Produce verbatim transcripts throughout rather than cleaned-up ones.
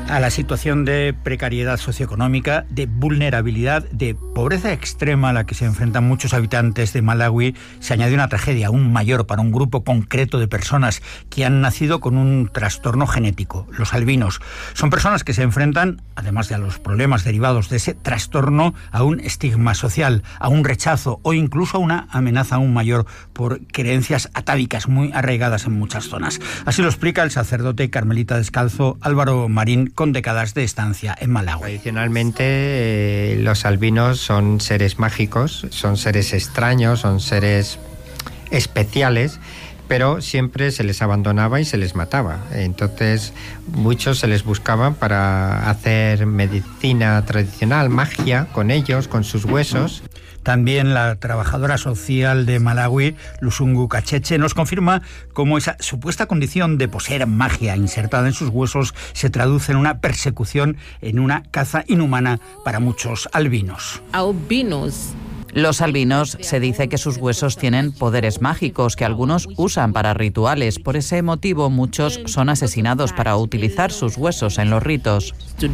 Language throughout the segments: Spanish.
A la situación de precariedad socioeconómica, de vulnerabilidad, de pobreza extrema a la que se enfrentan muchos habitantes de Malawi, se añade una tragedia aún mayor para un grupo concreto de personas que han nacido con un trastorno genético, los albinos. Son personas que se enfrentan, además de a los problemas derivados de ese trastorno, a un estigma social, a un rechazo o incluso a una amenaza aún mayor por creencias atávicas muy arraigadas en muchas zonas. Así lo explica el sacerdote carmelita descalzo Álvaro Marín, con décadas de estancia en Malawi. Tradicionalmente eh, los albinos son seres mágicos, son seres extraños, son seres especiales, pero siempre se les abandonaba y se les mataba. Entonces muchos se les buscaban para hacer medicina tradicional, magia con ellos, con sus huesos. También la trabajadora social de Malawi, Lusungu Kacheche, nos confirma cómo esa supuesta condición de poseer magia insertada en sus huesos se traduce en una persecución, en una caza inhumana para muchos albinos. Albinos. Los albinos se dice que sus huesos tienen poderes mágicos que algunos usan para rituales. Por ese motivo, muchos son asesinados para utilizar sus huesos en los ritos.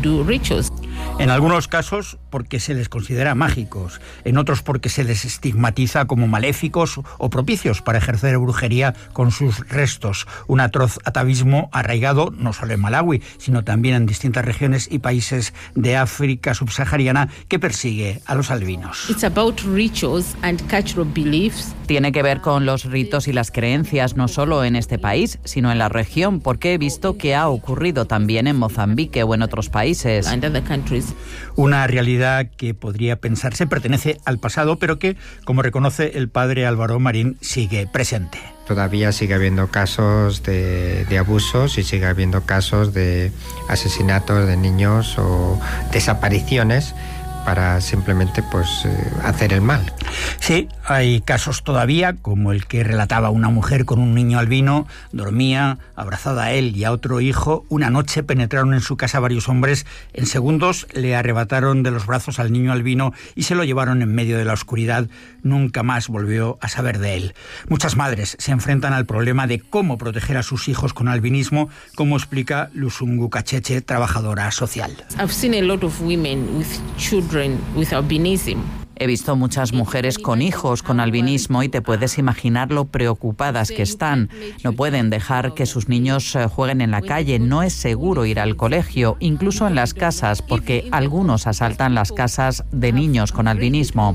En algunos casos porque se les considera mágicos, en otros porque se les estigmatiza como maléficos o propicios para ejercer brujería con sus restos. Un atroz atavismo arraigado no solo en Malawi, sino también en distintas regiones y países de África subsahariana que persigue a los albinos. It's about rituals and cultural beliefs. Tiene que ver con los ritos y las creencias, no solo en este país, sino en la región, porque he visto que ha ocurrido también en Mozambique o en otros países. And other countries. Una realidad que podría pensarse pertenece al pasado, pero que, como reconoce el padre Álvaro Marín, sigue presente. Todavía sigue habiendo casos de, de abusos y sigue habiendo casos de asesinatos de niños o desapariciones para simplemente pues hacer el mal. Sí, hay casos todavía, como el que relataba una mujer con un niño albino. Dormía abrazada a él y a otro hijo. Una noche penetraron en su casa varios hombres. En segundos le arrebataron de los brazos al niño albino y se lo llevaron en medio de la oscuridad. Nunca más volvió a saber de él. Muchas madres se enfrentan al problema de cómo proteger a sus hijos con albinismo, como explica Lusungu Kacheche, trabajadora social. I've seen a lot of women with children with albinism. He visto muchas mujeres con hijos con albinismo y te puedes imaginar lo preocupadas que están. No pueden dejar que sus niños jueguen en la calle, no es seguro ir al colegio, incluso en las casas, porque algunos asaltan las casas de niños con albinismo.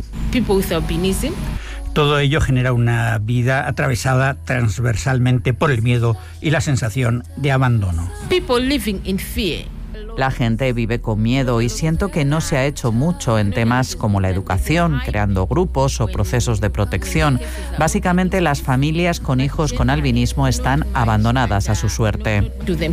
Todo ello genera una vida atravesada transversalmente por el miedo y la sensación de abandono. People living in fear. La gente vive con miedo y siento que no se ha hecho mucho en temas como la educación, creando grupos o procesos de protección. Básicamente, las familias con hijos con albinismo están abandonadas a su suerte.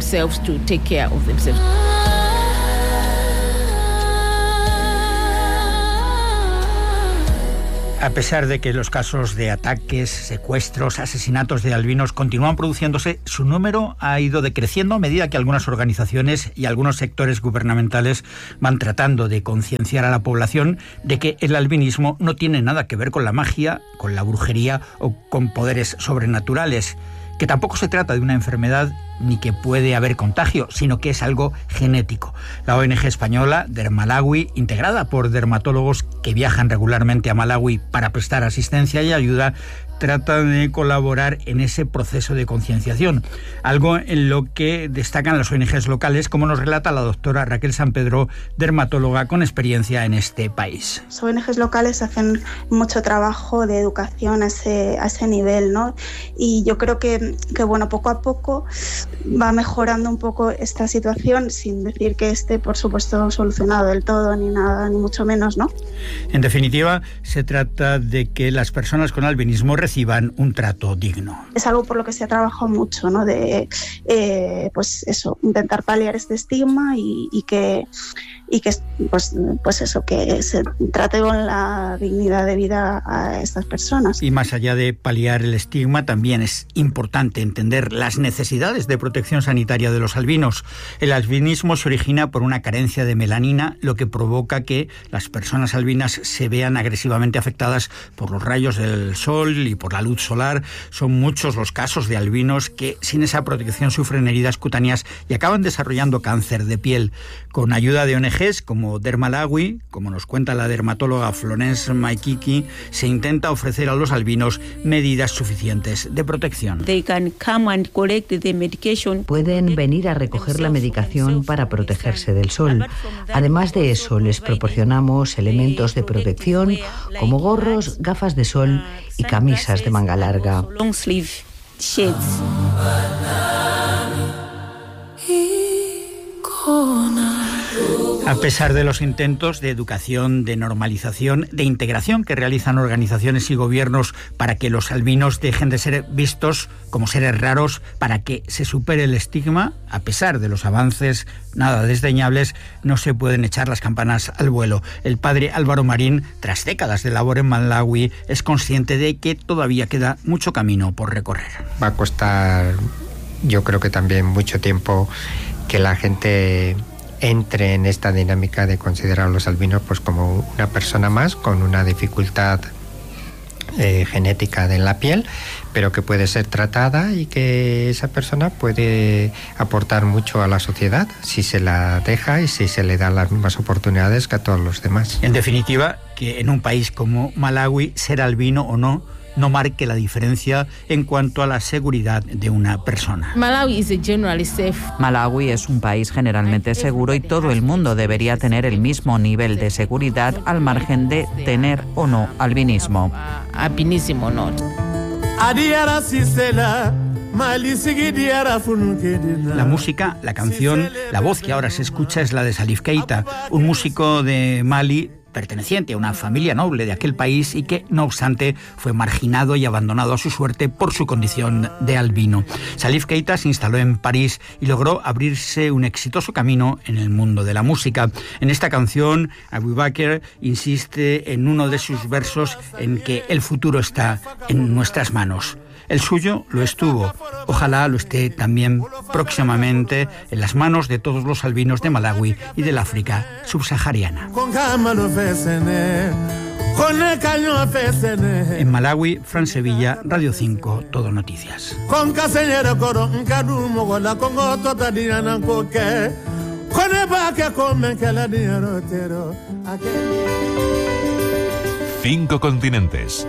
A pesar de que los casos de ataques, secuestros, asesinatos de albinos continúan produciéndose, su número ha ido decreciendo a medida que algunas organizaciones y algunos sectores gubernamentales van tratando de concienciar a la población de que el albinismo no tiene nada que ver con la magia, con la brujería o con poderes sobrenaturales, que tampoco se trata de una enfermedad ni que puede haber contagio, sino que es algo genético. La O N G española Dermalawi, integrada por dermatólogos que viajan regularmente a Malawi para prestar asistencia y ayuda, trata de colaborar en ese proceso de concienciación, algo en lo que destacan las O N Ges locales, como nos relata la doctora Raquel San Pedro, dermatóloga con experiencia en este país. Las O N Ges locales hacen mucho trabajo de educación a ese, a ese nivel, ¿no? Y yo creo que, que bueno, poco a poco va mejorando un poco esta situación, sin decir que esté, por supuesto, solucionado del todo, ni nada, ni mucho menos, ¿no? En definitiva, se trata de que las personas con albinismo reciban un trato digno. Es algo por lo que se ha trabajado mucho, ¿no? De, eh, pues eso, intentar paliar este estigma y, y que y que pues, pues eso, que se trate con la dignidad de vida a estas personas. Y más allá de paliar el estigma, también es importante entender las necesidades de protección sanitaria de los albinos. El albinismo se origina por una carencia de melanina, lo que provoca que las personas albinas se vean agresivamente afectadas por los rayos del sol y por la luz solar. Son muchos los casos de albinos que sin esa protección sufren heridas cutáneas y acaban desarrollando cáncer de piel. Con ayuda de O N Ges como Dermalawi, como nos cuenta la dermatóloga Florence Maikiki, se intenta ofrecer a los albinos medidas suficientes de protección. Pueden venir a recoger la medicación para protegerse del sol. Además de eso, les proporcionamos elementos de protección como gorros, gafas de sol y camisas de manga larga. A pesar de los intentos de educación, de normalización, de integración que realizan organizaciones y gobiernos para que los albinos dejen de ser vistos como seres raros, para que se supere el estigma, a pesar de los avances nada desdeñables, no se pueden echar las campanas al vuelo. El padre Álvaro Marín, tras décadas de labor en Malawi, es consciente de que todavía queda mucho camino por recorrer. Va a costar, yo creo que también mucho tiempo, que la gente entre en esta dinámica de considerar a los albinos pues como una persona más con una dificultad eh, genética de la piel, pero que puede ser tratada y que esa persona puede aportar mucho a la sociedad si se la deja y si se le da las mismas oportunidades que a todos los demás. En definitiva, que en un país como Malawi, ser albino o no no marque la diferencia en cuanto a la seguridad de una persona. Malawi es un país generalmente seguro y todo el mundo debería tener el mismo nivel de seguridad al margen de tener o no albinismo. Albinismo no. La música, la canción, la voz que ahora se escucha es la de Salif Keita, un músico de Mali perteneciente a una familia noble de aquel país y que, no obstante, fue marginado y abandonado a su suerte por su condición de albino. Salif Keita se instaló en París y logró abrirse un exitoso camino en el mundo de la música. En esta canción, Abubakar insiste en uno de sus versos en que el futuro está en nuestras manos. El suyo lo estuvo. Ojalá lo esté también próximamente en las manos de todos los albinos de Malawi y del África subsahariana. En Malawi, Fran Sevilla, Radio cinco, Todo Noticias. Cinco continentes.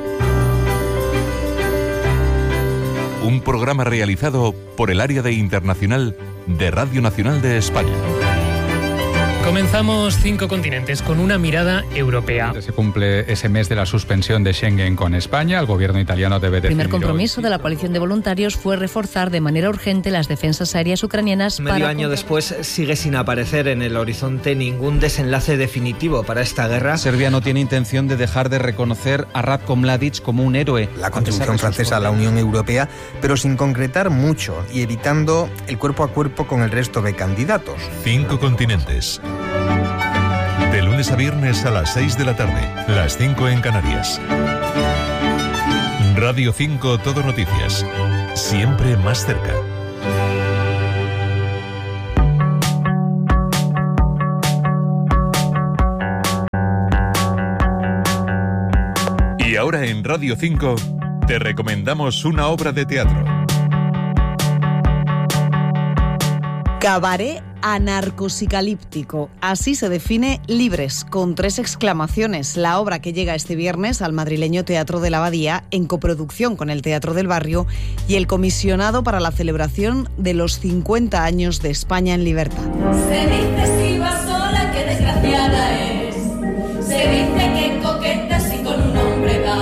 Un programa realizado por el Área de Internacional de Radio Nacional de España. Comenzamos Cinco Continentes con una mirada europea. Se cumple ese mes de la suspensión de Schengen con España. El gobierno italiano debe definir... El primer compromiso de la coalición de voluntarios fue reforzar de manera urgente las defensas aéreas ucranianas. Medio para... año después sigue sin aparecer en el horizonte ningún desenlace definitivo para esta guerra. Serbia no tiene intención de dejar de reconocer a Ratko Mladic como un héroe. La contribución francesa a la Unión Europea, pero sin concretar mucho y evitando el cuerpo a cuerpo con el resto de candidatos. Cinco continentes. De lunes a viernes a las seis de la tarde, las cinco en Canarias. Radio cinco Todo Noticias. Siempre más cerca. Y ahora en Radio cinco te recomendamos una obra de teatro. Cabaret anarcosicalíptico. Así se define Libres, con tres exclamaciones. La obra que llega este viernes al madrileño Teatro de la Abadía, en coproducción con el Teatro del Barrio y el comisionado para la celebración de los cincuenta años de España en libertad. Se dice Silva sola que desgraciada es. Se dice que coqueta si con un hombre va. Y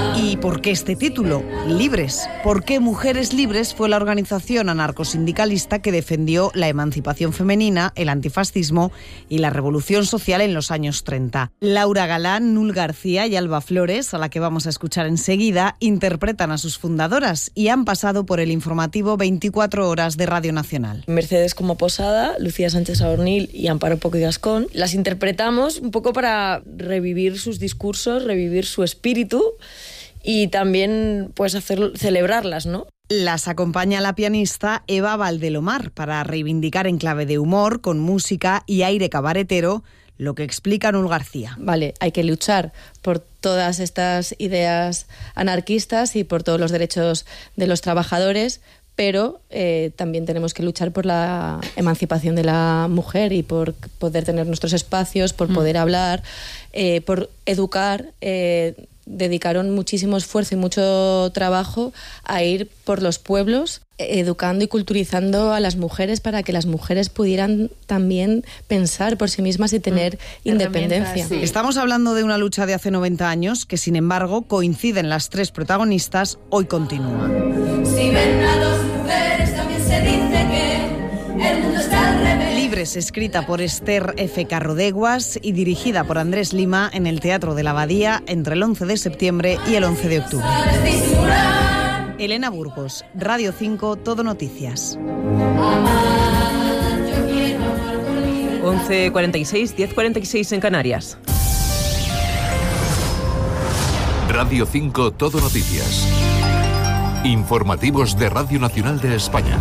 por qué este título? Libres. ¿Por qué Mujeres Libres fue la organización anarcosindicalista que defendió la emancipación femenina, el antifascismo y la revolución social en los años treinta? Laura Galán, Nul García y Alba Flores, a la que vamos a escuchar enseguida, interpretan a sus fundadoras y han pasado por el informativo veinticuatro horas de Radio Nacional. Mercedes como Posada, Lucía Sánchez Aornil y Amparo Poco y Gascón. Las interpretamos un poco para revivir sus discursos, revivir su espíritu y también pues hacer, celebrarlas, ¿no? Las acompaña la pianista Eva Valdelomar para reivindicar en clave de humor, con música y aire cabaretero, lo que explica Nul García. Vale, hay que luchar por todas estas ideas anarquistas y por todos los derechos de los trabajadores, pero eh, también tenemos que luchar por la emancipación de la mujer y por poder tener nuestros espacios, por poder mm. hablar, eh, por educar. Eh, dedicaron muchísimo esfuerzo y mucho trabajo a ir por los pueblos, educando y culturizando a las mujeres para que las mujeres pudieran también pensar por sí mismas y tener mm, independencia. Sí. Estamos hablando de una lucha de hace noventa años que, sin embargo, coinciden las tres protagonistas, hoy continúa. Si ven a dos mujeres, también se dice que el mundo está al revés. Libres, escrita por Esther F. Carrodeguas y dirigida por Andrés Lima en el Teatro de la Abadía entre el once de septiembre y el once de octubre. Elena Burgos, Radio cinco, Todo Noticias. once cuarenta y seis, diez cuarenta y seis en Canarias. Radio cinco, Todo Noticias. Informativos de Radio Nacional de España.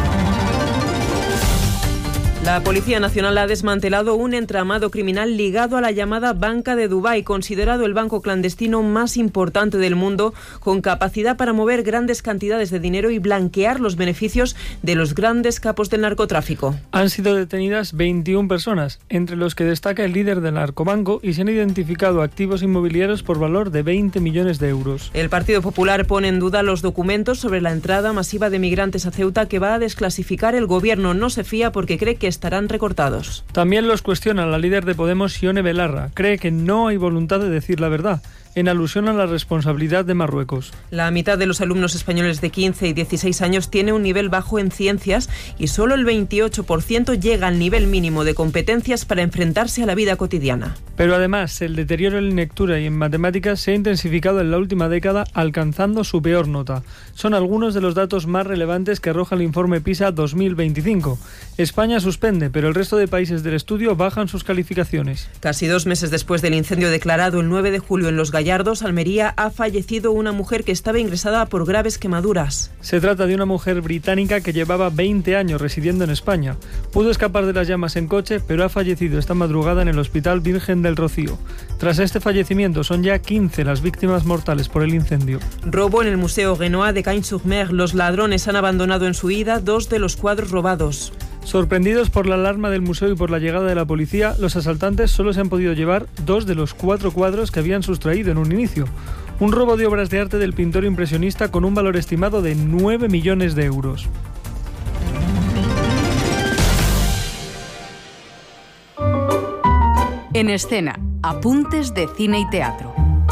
La Policía Nacional ha desmantelado un entramado criminal ligado a la llamada Banca de Dubái, considerado el banco clandestino más importante del mundo, con capacidad para mover grandes cantidades de dinero y blanquear los beneficios de los grandes capos del narcotráfico. Han sido detenidas veintiuna personas, entre los que destaca el líder del narcobanco, y se han identificado activos inmobiliarios por valor de veinte millones de euros. El Partido Popular pone en duda los documentos sobre la entrada masiva de migrantes a Ceuta que va a desclasificar el gobierno. No se fía porque cree que estarán recortados. También los cuestiona la líder de Podemos, Ione Belarra. Cree que no hay voluntad de decir la verdad, en alusión a la responsabilidad de Marruecos. La mitad de los alumnos españoles de quince y dieciséis años tiene un nivel bajo en ciencias y solo el veintiocho por ciento llega al nivel mínimo de competencias para enfrentarse a la vida cotidiana. Pero además, el deterioro en lectura y en matemáticas se ha intensificado en la última década, alcanzando su peor nota. Son algunos de los datos más relevantes que arroja el informe PISA dos mil veinticinco. España suspende, pero el resto de países del estudio bajan sus calificaciones. Casi dos meses después del incendio declarado el nueve de julio en Los Gallardos, Almería, ha fallecido una mujer que estaba ingresada por graves quemaduras. Se trata de una mujer británica que llevaba veinte años residiendo en España. Pudo escapar de las llamas en coche, pero ha fallecido esta madrugada en el Hospital Virgen del Rocío. Tras este fallecimiento, son ya quince las víctimas mortales por el incendio. Robo en el Museo Guénois de Cagnes-sur-Mer. Los ladrones han abandonado en su huida dos de los cuadros robados. Sorprendidos por la alarma del museo y por la llegada de la policía, los asaltantes solo se han podido llevar dos de los cuatro cuadros que habían sustraído en un inicio. Un robo de obras de arte del pintor impresionista con un valor estimado de nueve millones de euros. En escena, apuntes de cine y teatro.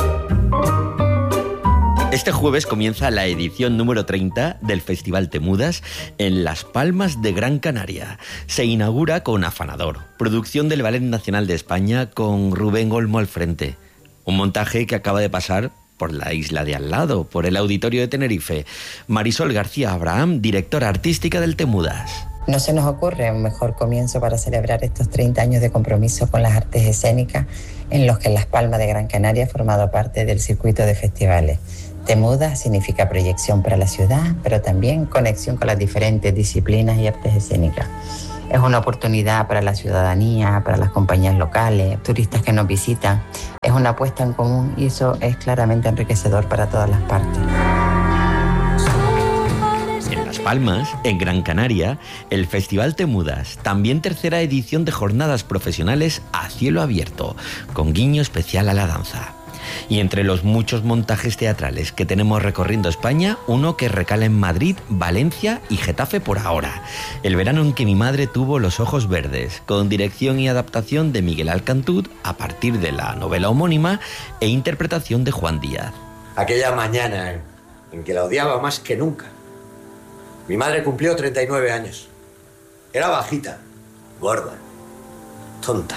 Este jueves comienza la edición número treinta del Festival Temudas en Las Palmas de Gran Canaria. Se inaugura con Afanador, producción del Ballet Nacional de España con Rubén Olmo al frente. Un montaje que acaba de pasar por la isla de al lado, por el Auditorio de Tenerife. Marisol García Abraham, directora artística del Temudas. No se nos ocurre un mejor comienzo para celebrar estos treinta años de compromiso con las artes escénicas, en los que Las Palmas de Gran Canaria ha formado parte del circuito de festivales. Temudas significa proyección para la ciudad, pero también conexión con las diferentes disciplinas y artes escénicas. Es una oportunidad para la ciudadanía, para las compañías locales, turistas que nos visitan. Es una apuesta en común y eso es claramente enriquecedor para todas las partes. En Las Palmas, en Gran Canaria, el Festival Temudas, también tercera edición de jornadas profesionales a cielo abierto, con guiño especial a la danza. Y entre los muchos montajes teatrales que tenemos recorriendo España, uno que recala en Madrid, Valencia y Getafe por ahora. El verano en que mi madre tuvo los ojos verdes, con dirección y adaptación de Miguel Alcantud a partir de la novela homónima e interpretación de Juan Díaz. aquella mañana en que la odiaba más que nunca. Mi madre cumplió treinta y nueve años. Era bajita, gorda, tonta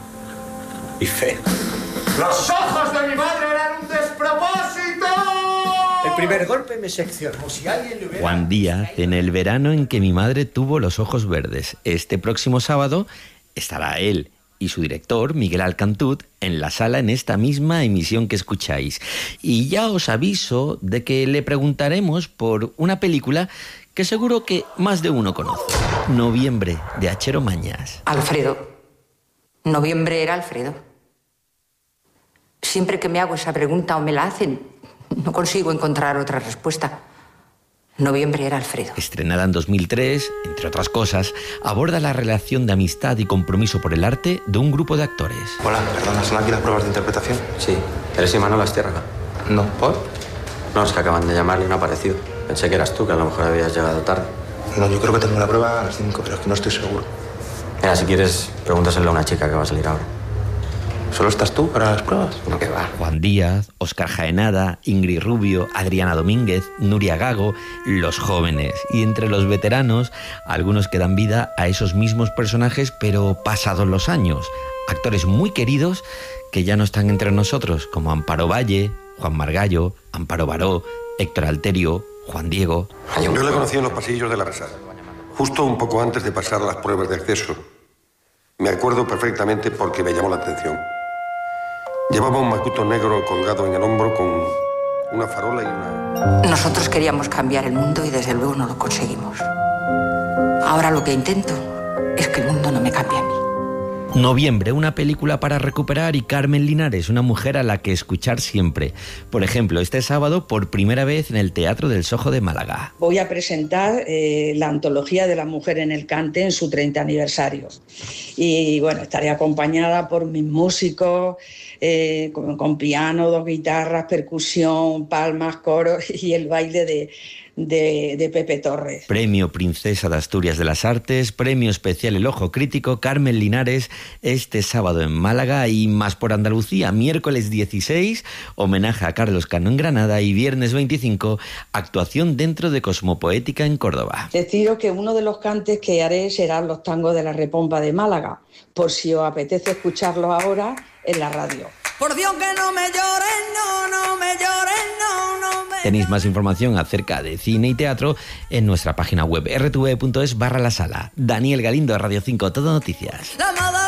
y fea. ¡Los ojos de mi madre eran un despropósito! El primer golpe me seccionó. Si alguien le hubiera... Juan Díaz, en el verano en que mi madre tuvo los ojos verdes. Este próximo sábado estará él y su director, Miguel Alcantut, en la sala en esta misma emisión que escucháis. Y ya os aviso de que le preguntaremos por una película que seguro que más de uno conoce. Noviembre, de Achero Mañas. Alfredo. Noviembre era Alfredo. Siempre que me hago esa pregunta o me la hacen, no consigo encontrar otra respuesta. Noviembre era Alfredo. Estrenada en dos mil tres, entre otras cosas, aborda la relación de amistad y compromiso por el arte de un grupo de actores. Hola, perdona, ¿son aquí las pruebas de interpretación? Sí. ¿Eres Imanol Astiérraga? No. ¿Por? No, es que acaban de llamarle y no ha aparecido. Pensé que eras tú, que a lo mejor habías llegado tarde. No, yo creo que tengo la prueba a las cinco, pero es que no estoy seguro. Mira, si quieres, pregúntaselo a una chica que va a salir ahora. ¿Solo estás tú para las pruebas? No, que va. Juan Díaz, Óscar Jaenada, Ingrid Rubio, Adriana Domínguez, Nuria Gago, los jóvenes. Y entre los veteranos, algunos que dan vida a esos mismos personajes, pero pasados los años. Actores muy queridos que ya no están entre nosotros, como Amparo Valle, Juan Margallo, Amparo Baró, Héctor Alterio, Juan Diego. Yo le conocí en los pasillos de la Resal, justo un poco antes de pasar las pruebas de acceso. Me acuerdo perfectamente porque me llamó la atención. Llevaba un macuto negro colgado en el hombro con una farola y una... Nosotros queríamos cambiar el mundo y desde luego no lo conseguimos. Ahora lo que intento es que el mundo no me cambie a mí. Noviembre, una película para recuperar, y Carmen Linares, una mujer a la que escuchar siempre. Por ejemplo, este sábado por primera vez en el Teatro del Sojo de Málaga. Voy a presentar eh, la antología de la mujer en el cante en su treinta aniversario. Y bueno, estaré acompañada por mis músicos, eh, con, con piano, dos guitarras, percusión, palmas, coros y el baile de... De, de Pepe Torres. Premio Princesa de Asturias de las Artes, Premio Especial El Ojo Crítico, Carmen Linares, este sábado en Málaga, y Más por Andalucía, miércoles dieciséis, homenaje a Carlos Cano en Granada, y viernes veinticinco, actuación dentro de Cosmopoética en Córdoba. Deciros que uno de los cantes que haré serán los tangos de la Repompa de Málaga, por si os apetece escucharlos ahora en la radio. Por Dios que no me llores, no, no me llores, no, no me... Tenéis más información acerca de cine y teatro en nuestra página web r t v punto es barra la sala. Daniel Galindo, Radio cinco, Todo Noticias.